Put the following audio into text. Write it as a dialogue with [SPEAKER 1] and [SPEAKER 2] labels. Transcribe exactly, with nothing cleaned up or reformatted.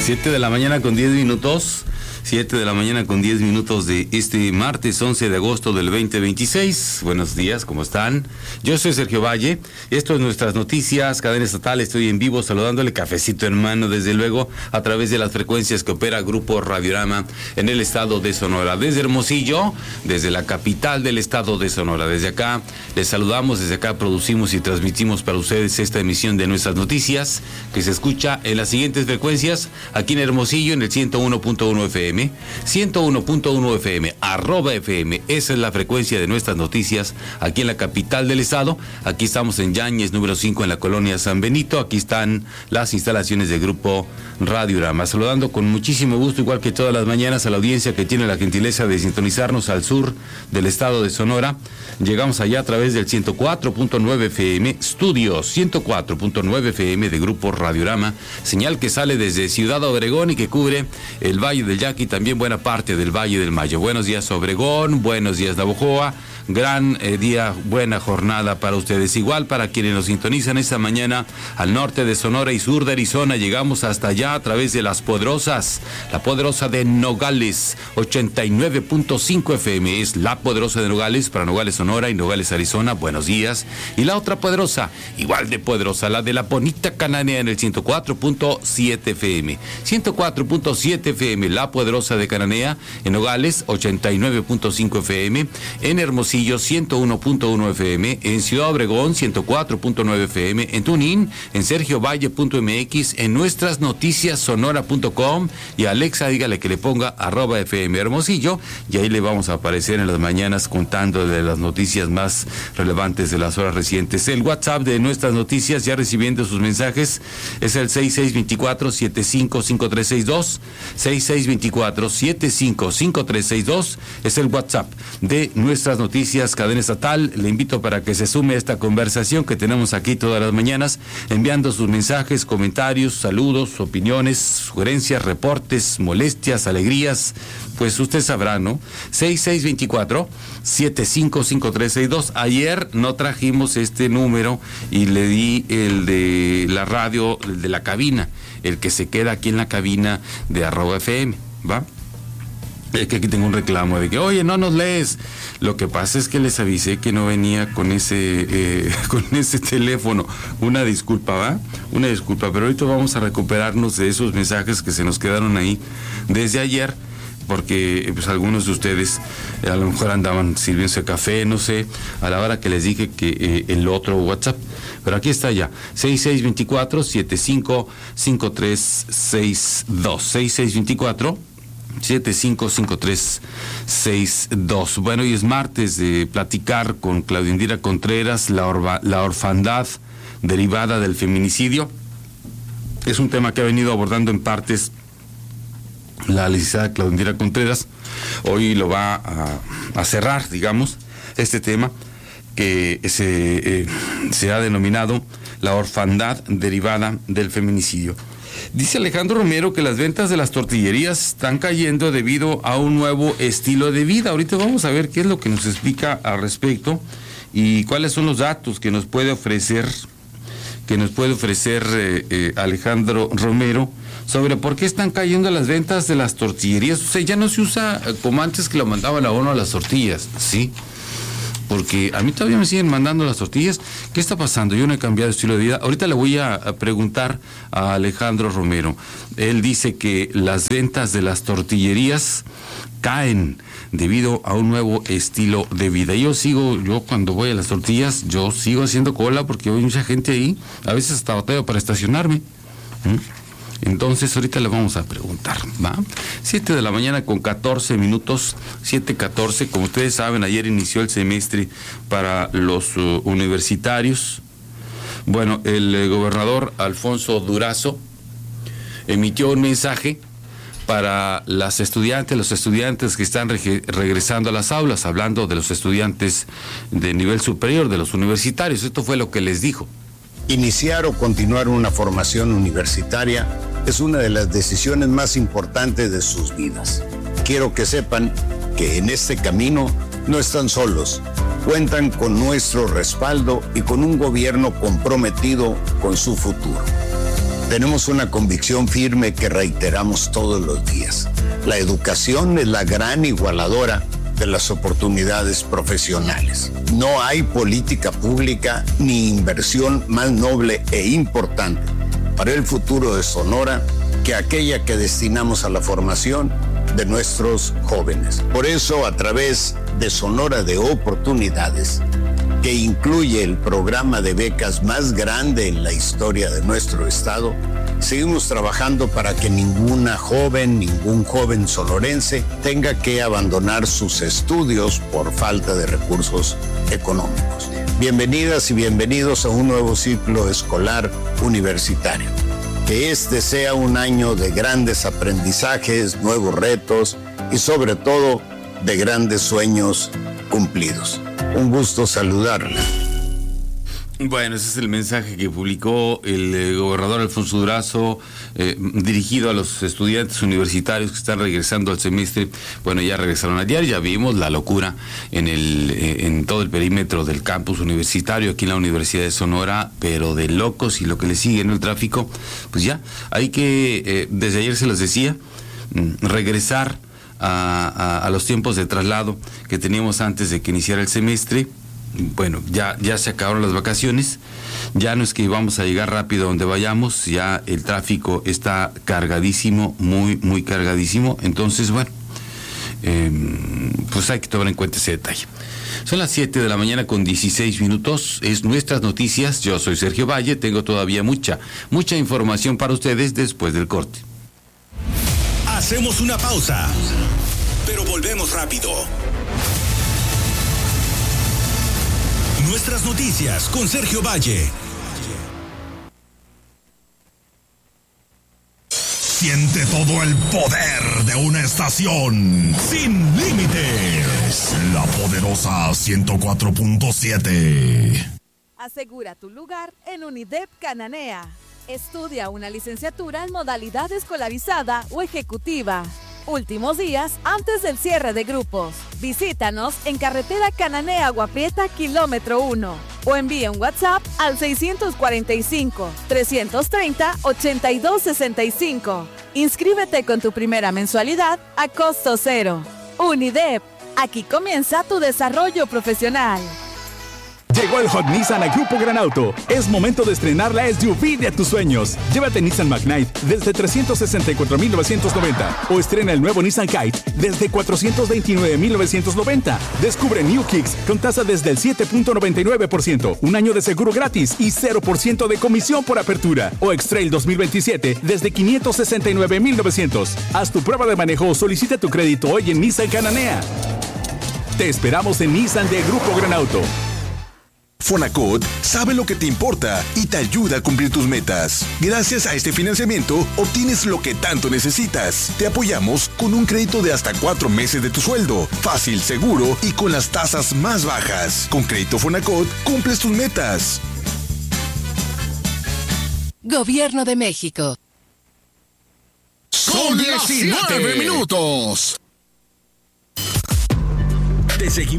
[SPEAKER 1] siete de la mañana con diez minutos. siete de la mañana con diez minutos de este martes once de agosto del veinte veintiséis. Buenos días, ¿cómo están? Yo soy Sergio Valle. Esto es Nuestras Noticias, cadena estatal. Estoy en vivo saludándole, cafecito en mano, desde luego, a través de las frecuencias que opera Grupo Radiorama en el estado de Sonora. Desde Hermosillo, desde la capital del estado de Sonora. Desde acá les saludamos, desde acá producimos y transmitimos para ustedes esta emisión de Nuestras Noticias, que se escucha en las siguientes frecuencias: aquí en Hermosillo en el ciento uno punto uno F M, ciento uno punto uno F M, arroba F M, esa es la frecuencia de Nuestras Noticias, aquí en la capital del estado. Aquí estamos en Yáñez, número cinco, en la colonia San Benito. Aquí están las instalaciones del Grupo Radiorama. Saludando con muchísimo gusto, igual que todas las mañanas, a la audiencia que tiene la gentileza de sintonizarnos al sur del estado de Sonora. Llegamos allá a través del ciento cuatro punto nueve F M, estudios ciento cuatro punto nueve F M de Grupo Radiorama, señal que sale desde Ciudad Obregón y que cubre el Valle del Yaqui y también buena parte del Valle del Mayo. Buenos días Obregón, buenos días Navojoa, gran eh, día, buena jornada para ustedes. Igual para quienes nos sintonizan esta mañana al norte de Sonora y sur de Arizona, llegamos hasta allá a través de las poderosas, la poderosa de Nogales, ochenta y nueve punto cinco F M, es la poderosa de Nogales, para Nogales Sonora y Nogales Arizona, buenos días. Y la otra poderosa, igual de poderosa, la de la bonita Cananea en el ciento cuatro punto siete F M, ciento cuatro punto siete F M, la poderosa de Cananea, en Nogales ochenta y nueve punto cinco F M, en Hermosillo ciento uno punto uno F M, en Ciudad Obregón ciento cuatro punto nueve F M, en Tunín, en sergio valle punto m x, en nuestras noticias sonora punto com, y a Alexa dígale que le ponga arroba F M Hermosillo, y ahí le vamos a aparecer en las mañanas contando de las noticias más relevantes de las horas recientes. El WhatsApp de Nuestras Noticias, ya recibiendo sus mensajes, es el seis seis dos cuatro, siete cinco cinco tres seis dos, seis seis dos cuatro, siete cinco cinco tres seis dos, es el WhatsApp de Nuestras Noticias, cadena estatal. Le invito para que se sume a esta conversación que tenemos aquí todas las mañanas, enviando sus mensajes, comentarios, saludos, opiniones, sugerencias, reportes, molestias, alegrías, pues usted sabrá, ¿no? seis seis dos cuatro, siete cinco cinco tres seis dos. Ayer no trajimos este número y le di el de la radio, el de la cabina, el que se queda aquí en la cabina de arroba F M, ¿va? Es que aquí tengo un reclamo de que, oye, no nos lees. Lo que pasa es que les avisé que no venía con ese eh, con ese teléfono. Una disculpa, ¿va? Una disculpa, pero ahorita vamos a recuperarnos de esos mensajes que se nos quedaron ahí desde ayer, porque pues algunos de ustedes eh, a lo mejor andaban sirviéndose café, no sé, a la hora que les dije que eh, el otro WhatsApp. Pero aquí está ya, seis seis dos cuatro, siete cinco cinco tres seis dos, seis seis dos cuatro, siete cinco cinco tres seis dos. Bueno, hoy es martes de platicar con Claudia Indira Contreras, la, orba, la orfandad derivada del feminicidio. Es un tema que ha venido abordando en partes la licenciada Claudia Indira Contreras. Hoy lo va a, a cerrar, digamos, este tema que se, eh, se ha denominado la orfandad derivada del feminicidio. Dice Alejandro Romero que las ventas de las tortillerías están cayendo debido a un nuevo estilo de vida. Ahorita vamos a ver qué es lo que nos explica al respecto y cuáles son los datos que nos puede ofrecer, que nos puede ofrecer eh, eh, Alejandro Romero sobre por qué están cayendo las ventas de las tortillerías. O sea, ya no se usa como antes, que lo mandaban a uno a las tortillas, ¿sí? Porque a mí todavía me siguen mandando las tortillas. ¿Qué está pasando? Yo no he cambiado de estilo de vida. Ahorita le voy a, a preguntar a Alejandro Romero. Él dice que las ventas de las tortillerías caen debido a un nuevo estilo de vida. Yo sigo, yo cuando voy a las tortillas, yo sigo haciendo cola porque hay mucha gente ahí. A veces hasta bateo para estacionarme. ¿Mm? Entonces ahorita le vamos a preguntar, ¿va? siete de la mañana con catorce minutos, siete catorce, como ustedes saben, ayer inició el semestre para los uh, universitarios. Bueno, el eh, gobernador Alfonso Durazo emitió un mensaje para las estudiantes, los estudiantes que están re- regresando a las aulas, hablando de los estudiantes de nivel superior, de los universitarios. Esto fue lo que les dijo.
[SPEAKER 2] Iniciar o continuar una formación universitaria es una de las decisiones más importantes de sus vidas. Quiero que sepan que en este camino no están solos. Cuentan con nuestro respaldo y con un gobierno comprometido con su futuro. Tenemos una convicción firme que reiteramos todos los días. La educación es la gran igualadora de las oportunidades profesionales. No hay política pública ni inversión más noble e importante para el futuro de Sonora que aquella que destinamos a la formación de nuestros jóvenes. Por eso, a través de Sonora de Oportunidades, que incluye el programa de becas más grande en la historia de nuestro estado, seguimos trabajando para que ninguna joven, ningún joven sonorense tenga que abandonar sus estudios por falta de recursos económicos. Bienvenidas y bienvenidos a un nuevo ciclo escolar universitario. Que este sea un año de grandes aprendizajes, nuevos retos y sobre todo de grandes sueños cumplidos. Un gusto saludarle.
[SPEAKER 1] Bueno, ese es el mensaje que publicó el eh, gobernador Alfonso Durazo, eh, dirigido a los estudiantes universitarios que están regresando al semestre. Bueno, ya regresaron ayer, ya vimos la locura en el eh, en todo el perímetro del campus universitario aquí en la Universidad de Sonora, pero de locos, y lo que le sigue en el tráfico, pues ya, hay que, eh, desde ayer se los decía, regresar A, a, a los tiempos de traslado que teníamos antes de que iniciara el semestre. Bueno, ya, ya se acabaron las vacaciones, ya no es que vamos a llegar rápido a donde vayamos, ya el tráfico está cargadísimo, muy, muy cargadísimo. Entonces, bueno, eh, pues hay que tomar en cuenta ese detalle. Son las siete de la mañana con dieciséis minutos, es Nuestras Noticias. Yo soy Sergio Valle, tengo todavía mucha, mucha información para ustedes después del corte.
[SPEAKER 3] Hacemos una pausa, pero volvemos rápido. Nuestras Noticias con Sergio Valle. Siente todo el poder de una estación sin límites. La poderosa ciento cuatro punto siete.
[SPEAKER 4] Asegura tu lugar en Unidep Cananea. Estudia una licenciatura en modalidad escolarizada o ejecutiva. Últimos días antes del cierre de grupos. Visítanos en carretera Cananea Agua Prieta, kilómetro uno. O envía un WhatsApp al seiscientos cuarenta y cinco, trescientos treinta, ochenta y dos sesenta y cinco. Inscríbete con tu primera mensualidad a costo cero. Unidep, aquí comienza tu desarrollo profesional.
[SPEAKER 5] Llegó el Hot Nissan a Grupo Gran Auto. Es momento de estrenar la S U V de tus sueños. Llévate Nissan Magnite desde trescientos sesenta y cuatro mil novecientos noventa o estrena el nuevo Nissan Kite desde cuatrocientos veintinueve mil novecientos noventa. Descubre New Kicks con tasa desde el siete punto noventa y nueve por ciento, un año de seguro gratis y cero por ciento de comisión por apertura. O X-Trail dos mil veintisiete desde quinientos sesenta y nueve mil novecientos. Haz tu prueba de manejo o solicita tu crédito hoy en Nissan Cananea. Te esperamos en Nissan de Grupo Gran Auto.
[SPEAKER 3] Fonacot sabe lo que te importa y te ayuda a cumplir tus metas. Gracias a este financiamiento, obtienes lo que tanto necesitas. Te apoyamos con un crédito de hasta cuatro meses de tu sueldo. Fácil, seguro y con las tasas más bajas. Con Crédito Fonacot, cumples tus metas.
[SPEAKER 6] Gobierno de México.
[SPEAKER 3] Son diecinueve minutos. Te seguimos.